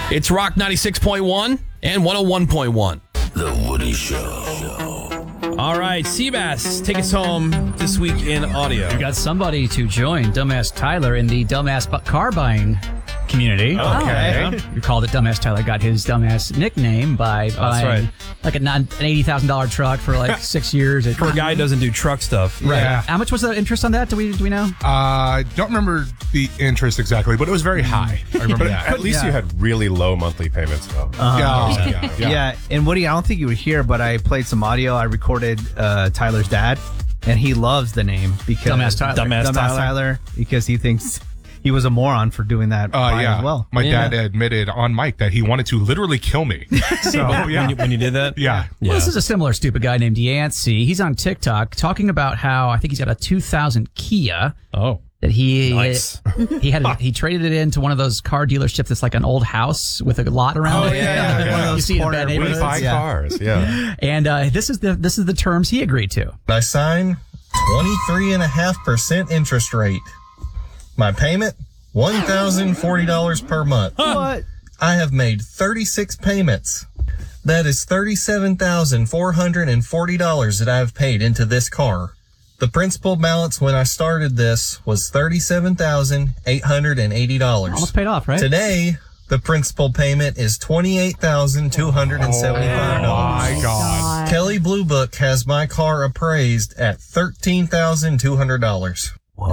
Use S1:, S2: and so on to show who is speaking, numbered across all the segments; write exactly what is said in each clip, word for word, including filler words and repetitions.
S1: It's Rock ninety-six point one and one oh one point one.
S2: The Woody Show.
S1: All right, Seabass, take us home this week in audio.
S3: You got somebody to join Dumbass Tyler in the dumbass bu- car buying community.
S1: Okay.
S3: You called it Dumbass Tyler got his dumbass nickname by buying
S1: right.
S3: like a non, an eighty thousand dollars truck for like six years.
S1: For a guy who doesn't do truck stuff.
S3: Right.
S4: Yeah.
S3: How much was the interest on that? Do we do we know?
S4: I uh, don't remember the interest exactly, but it was very high. I remember
S5: But
S4: that.
S5: at least
S6: Yeah.
S5: you had really low monthly payments, though.
S4: yeah, yeah,
S6: Yeah.
S4: yeah.
S6: and Woody, I don't think you would hear, but I played some audio. I recorded uh, Tyler's dad, and he loves the name because
S3: Dumbass Tyler.
S1: Dumbass
S6: Dumbass
S1: Tyler.
S6: Tyler, because he thinks he was a moron for doing that
S4: Uh,
S6: by
S4: yeah.
S6: as well.
S4: My
S1: Yeah.
S4: dad admitted on mic that he wanted to literally kill me. So, yeah.
S1: When you, when you did that?
S4: yeah.
S1: Yeah.
S3: Well, this is a similar stupid guy named Yancey. He's on TikTok talking about how I think he's got a two thousand Kia
S1: Oh.
S3: that he
S1: Nice.
S3: he had a, he traded it into one of those car dealerships that's like an old house with a lot around
S4: Oh,
S3: it.
S4: yeah, yeah, yeah.
S6: One of
S3: You
S6: those
S3: see it in
S6: corner
S3: bad
S5: We
S3: neighborhoods.
S5: buy
S6: yeah.
S5: cars, yeah.
S3: And uh, this is the this is the terms he agreed to.
S7: I sign twenty-three point five percent interest rate. My payment, one thousand forty dollars per month.
S6: What?
S7: I have made thirty-six payments. That is thirty-seven thousand four hundred forty dollars that I have paid into this car. The principal balance when I started this was thirty-seven thousand eight hundred eighty dollars.
S3: Almost paid off, right?
S7: Today, the principal payment is twenty-eight thousand two hundred seventy-five dollars.
S4: My God.
S7: Kelly Blue Book has my car appraised at thirteen thousand two hundred dollars.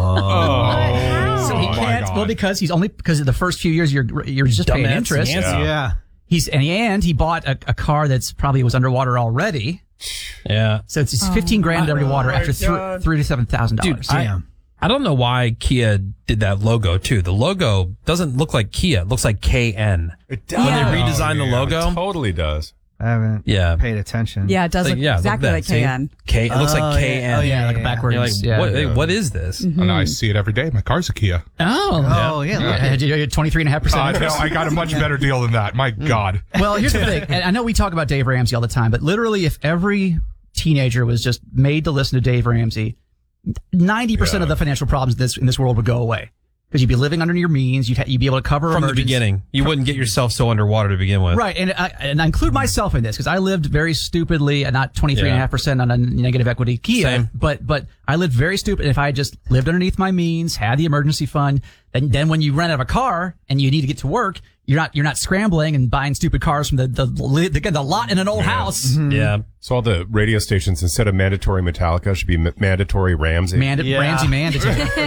S4: Oh,
S3: So he
S4: my
S3: can't.
S4: God.
S3: Well, because he's only because of the first few years you're you're just paying
S1: Dumbass
S3: interest.
S1: Yancey.
S5: Yeah.
S6: Yeah.
S3: He's and he, and he bought a, a car that's probably was underwater already.
S1: Yeah.
S3: So it's, it's fifteen grand underwater after thr three to seven thousand dollars.
S1: Dude, I,
S6: Damn.
S1: I don't know why Kia did that logo, too. The logo doesn't look like Kia. It looks like K N.
S5: It
S1: When
S5: does.
S1: they redesigned the
S4: yeah.
S1: logo.
S5: It totally does.
S6: I haven't
S1: Yeah.
S6: paid attention.
S8: Yeah, it does
S1: Like,
S8: look
S1: yeah,
S8: exactly
S1: look
S8: like
S1: at that. See?
S8: K N.
S1: K. It looks
S6: Oh,
S1: like K N.
S6: yeah. Oh,
S3: yeah, like a
S6: yeah.
S3: backwards.
S1: You're like,
S3: yeah.
S1: what, hey, what is this?
S4: And I see it every day. My car's a Kia.
S3: Oh,
S6: Oh, yeah. look
S3: yeah.
S6: at-
S3: You get twenty-three and a half
S4: Uh,
S3: percent
S4: no,
S3: interest.
S4: I got a much better deal than that. My God.
S3: Well, here's the thing. And I know we talk about Dave Ramsey all the time, but literally, if every teenager was just made to listen to Dave Ramsey, ninety percent
S4: Yeah.
S3: of the financial problems in this in this world would go away because you'd be living under your means. You'd ha- you'd be able to cover
S1: From the
S3: emergency-
S1: beginning. You wouldn't get yourself so underwater to begin with.
S3: Right, and I, and I include myself in this because I lived very stupidly at not twenty-three and a half percent on a negative equity Kia,
S1: Same.
S3: but but I lived very stupid. If I had just lived underneath my means, had the emergency fund, then then when you run out of a car and you need to get to work, you're not you're not scrambling and buying stupid cars from the the the, the, the lot in an old house.
S1: Yeah.
S5: So all the radio stations, instead of mandatory Metallica, should be m- mandatory Ramsey.
S3: Manda-
S6: Yeah.
S3: Ramsey mandatory.